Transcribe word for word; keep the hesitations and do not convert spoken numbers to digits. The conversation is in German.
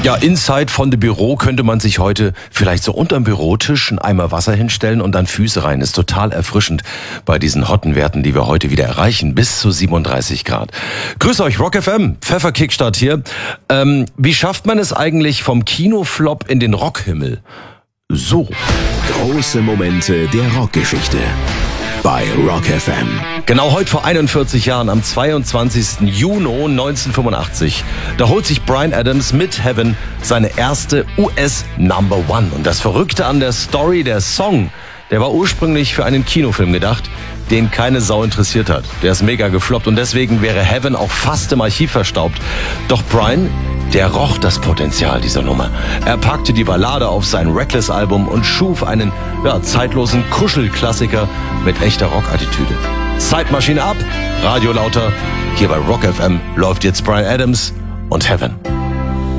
Ja, inside von dem Büro könnte man sich heute vielleicht so unterm Bürotisch einen Eimer Wasser hinstellen und dann Füße rein. Ist total erfrischend bei diesen hotten Werten, die wir heute wieder erreichen, bis zu siebenunddreißig Grad. Grüß euch, Rock F M, Pfeffer-Kickstart hier. Ähm, wie schafft man es eigentlich vom Kinoflop in den Rockhimmel? So. Große Momente der Rockgeschichte bei Rock F M. Genau heute vor einundvierzig Jahren, am zweiundzwanzigsten Juni neunzehnhundertfünfundachtzig, da holt sich Bryan Adams mit Heaven seine erste U S Number One. Und das Verrückte an der Story, der Song, der war ursprünglich für einen Kinofilm gedacht, den keine Sau interessiert hat. Der ist mega gefloppt und deswegen wäre Heaven auch fast im Archiv verstaubt. Doch Bryan, der roch das Potenzial dieser Nummer. Er packte die Ballade auf sein Reckless-Album und schuf einen ja, zeitlosen Kuschelklassiker mit echter Rockattitüde. Zeitmaschine ab, Radio lauter. Hier bei Rock F M läuft jetzt Bryan Adams und Heaven.